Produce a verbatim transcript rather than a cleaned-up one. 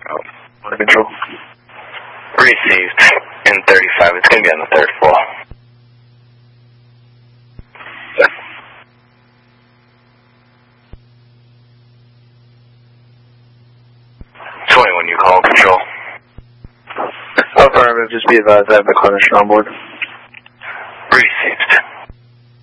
Control. Received in thirty-five. It's going to be on the third floor. Yeah. twenty-one, you call Control. Affirmative, just be advised I have the clinician on board.